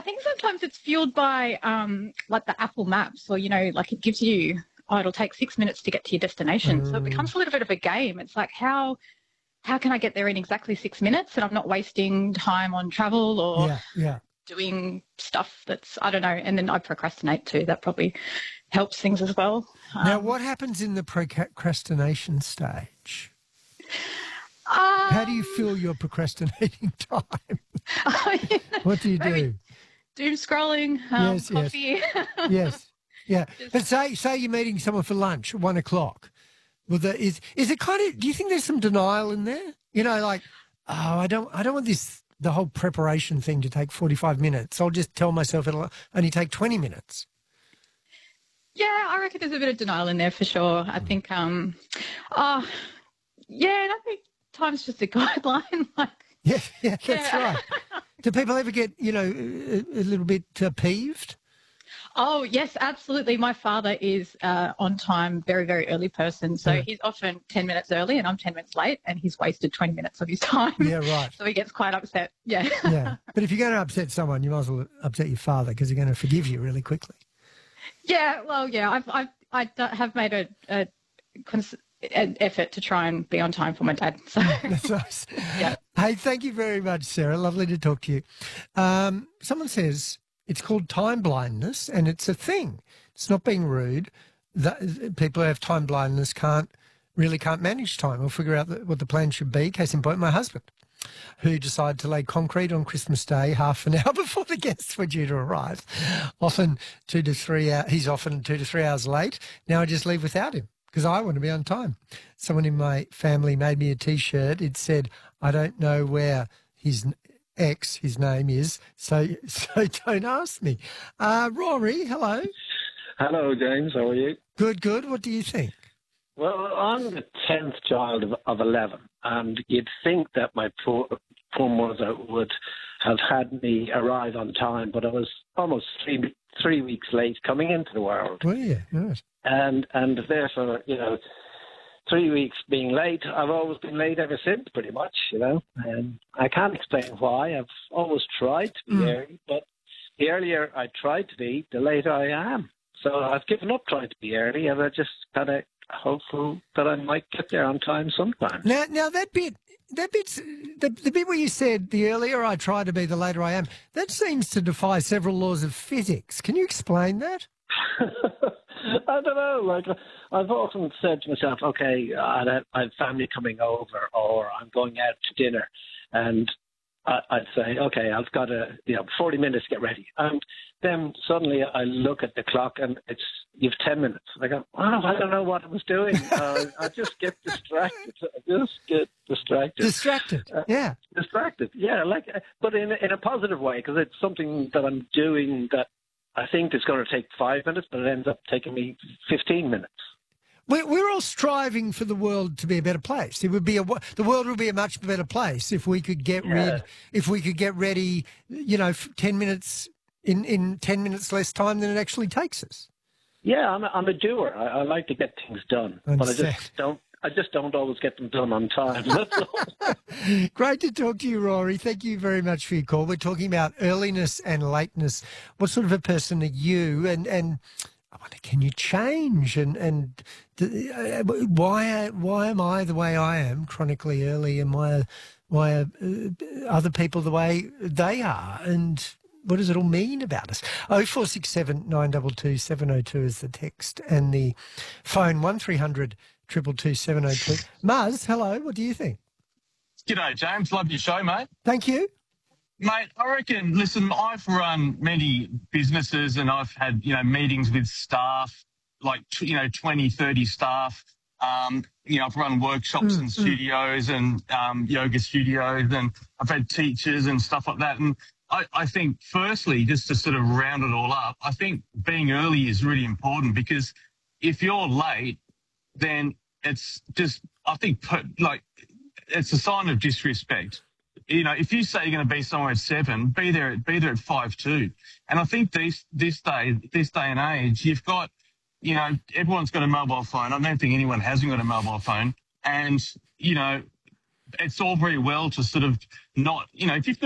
I think sometimes it's fueled by like the Apple Maps, or like it gives you, it'll take 6 minutes to get to your destination. So it becomes a little bit of a game. It's like how can I get there in exactly 6 minutes and I'm not wasting time on travel or doing stuff that's, I don't know. And then I procrastinate too. That probably helps things as well. Now, what happens in the procrastination stage? How do you fill your procrastinating time? What do you do? Doom scrolling, coffee. Yes. Yeah. But say you're meeting someone for lunch at 1 o'clock. Well, is it kind of? Do you think there's some denial in there? Like, I don't want the whole preparation thing to take 45 minutes. I'll just tell myself it'll only take 20 minutes. Yeah, I reckon there's a bit of denial in there for sure. I think, and I think time's just a guideline. That's right. Do people ever get, a little bit peeved? Oh, yes, absolutely. My father is on time, very, very early person. So he's often 10 minutes early and I'm 10 minutes late and he's wasted 20 minutes of his time. Yeah, right. So he gets quite upset. Yeah. Yeah. But if you're going to upset someone, you might as well upset your father because he's going to forgive you really quickly. Yeah, well, yeah, I have made an effort to try and be on time for my dad. So. That's nice. Yeah. Hey, thank you very much, Sarah. Lovely to talk to you. Someone says it's called time blindness, and it's a thing. It's not being rude. People who have time blindness can't manage time or figure out what the plan should be. Case in point, my husband, who decided to lay concrete on Christmas Day half an hour before the guests were due to arrive. Often 2 to 3 hours. He's often 2 to 3 hours late. Now I just leave without him because I want to be on time. Someone in my family made me a T-shirt. It said, "I don't know where his name is, so don't ask me." Rory, hello. Hello, James. How are you? Good. What do you think? Well, I'm the 10th child of 11, and you'd think that my poor mother would have had me arrive on time, but I was almost three weeks late coming into the world. Well, yeah, right. And therefore, 3 weeks being late, I've always been late ever since, pretty much, And I can't explain why. I've always tried to be early, but the earlier I try to be, the later I am. So I've given up trying to be early, and I just kind of hopeful that I might get there on time sometime. Now that bit's the bit where you said the earlier I try to be, the later I am. That seems to defy several laws of physics. Can you explain that? I don't know. Like, I've often said to myself, okay, I have family coming over, or I'm going out to dinner, and I'd say, okay, I've got 40 minutes to get ready. And then suddenly I look at the clock and you've 10 minutes. I go, I don't know what I was doing. I just get distracted. Distracted, yeah. Distracted, yeah. But in a positive way, because it's something that I'm doing that I think is going to take 5 minutes, but it ends up taking me 15 minutes. We're all striving for the world to be a better place. The world would be a much better place if we could get ready, 10 minutes in 10 minutes less time than it actually takes us. Yeah, I'm a doer. I like to get things done, but I just don't always get them done on time. That's all. Great to talk to you, Rory. Thank you very much for your call. We're talking about earliness and lateness. What sort of a person are you? And I wonder, can you change? And why am I the way I am, chronically early, and why are other people the way they are? And what does it all mean about us? 0467 922 702 is the text, and the phone 1300 222 702. Muzz, hello. What do you think? G'day, James. Love your show, mate. Thank you. Mate, I reckon, listen, I've run many businesses and I've had, meetings with staff, like, 20, 30 staff. I've run workshops and studios and yoga studios, and I've had teachers and stuff like that. And I think, firstly, just to sort of round it all up, I think being early is really important, because if you're late, then it's just, I think, it's a sign of disrespect. If you say you're going to be somewhere at 7, be there at 5:02. And I think this day and age, you've got, everyone's got a mobile phone. I don't think anyone hasn't got a mobile phone. And, it's all very well to sort of not, if you've got